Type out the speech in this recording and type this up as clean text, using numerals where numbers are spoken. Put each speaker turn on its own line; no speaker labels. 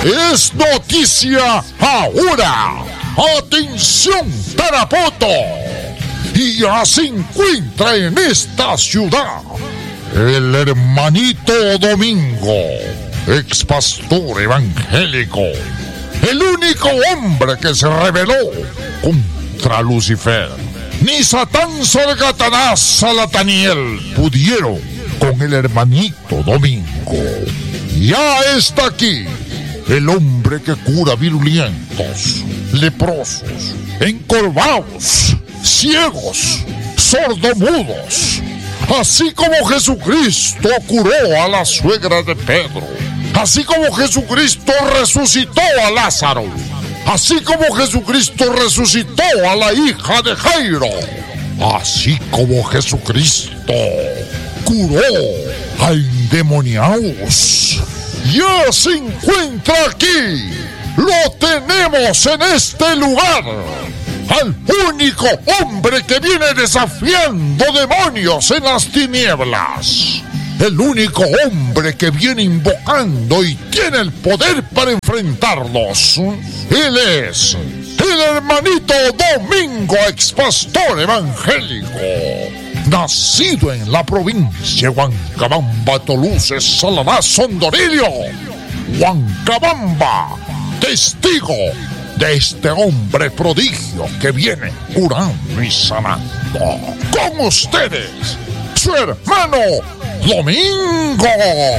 Es noticia ahora. ¡Atención, Tarapoto! Y ya se encuentra en esta ciudad el hermanito Domingo, ex pastor evangélico, el único hombre que se rebeló contra Lucifer. Ni Satán, Sargatanás, Salataniel pudieron con el hermanito Domingo. Ya está aquí el hombre que cura virulentos, leprosos, encorvados, ciegos, sordomudos. Así como Jesucristo curó a la suegra de Pedro, así como Jesucristo resucitó a Lázaro, así como Jesucristo resucitó a la hija de Jairo, así como Jesucristo curó a endemoniados. Ya se encuentra aquí. Lo tenemos en este lugar. Al único hombre que viene desafiando demonios en las tinieblas. El único hombre que viene invocando y tiene el poder para enfrentarlos. Él es el hermanito Domingo, ex pastor evangélico, nacido en la provincia de Huancabamba, Toluces, Saladá, Sondorillo. Huancabamba, testigo de este hombre prodigio que viene curando y sanando. Con ustedes, su hermano Domingo.